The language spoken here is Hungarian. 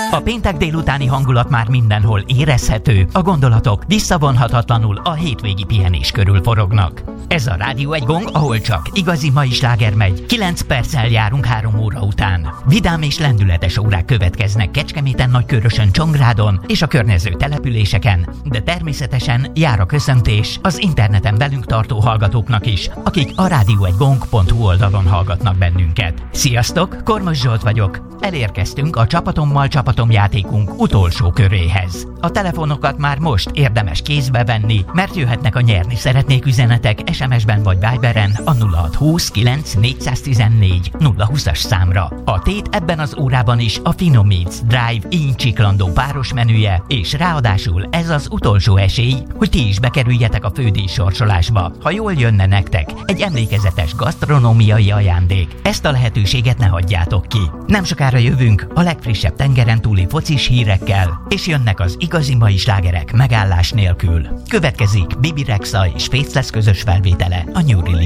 A péntek délutáni hangulat már mindenhol érezhető, a gondolatok visszavonhatatlanul a hétvégi pihenés körül forognak. Ez a Rádió Egy Gong, ahol csak igazi mai sláger megy. 9 perccel járunk 3 óra után. Vidám és lendületes órák következnek Kecskeméten, Nagykőrösön, Csongrádon és a környező településeken, de természetesen jár a köszöntés az interneten velünk tartó hallgatóknak is, akik a radioegygong.hu oldalon hallgatnak bennünket. Sziasztok, Kormos Zsolt vagyok. Elérkeztünk a Csapatommal Csapatom játékunk utolsó köréhez. A telefonokat már most érdemes kézbe venni, mert jöhetnek a nyerni szeretnék üzenetek SMS-ben vagy Viberen a 0620 9 414 020-as számra. A tét ebben az órában is a Finomix Drive Incsiklandó páros menüje, és ráadásul ez az utolsó esély, hogy ti is bekerüljetek a fődíj sorsolásba, ha jól jönne nektek egy emlékezetes gasztronómiai ajándék. Ezt a lehetőséget ne hagyjátok ki. Nem sokára jövünk a legfrissebb tengeren túli focis hírekkel, és jönnek az igazi mai slágerek megállás nélkül. Következik Bibi Rexha és Faceless közös felvétele a New Release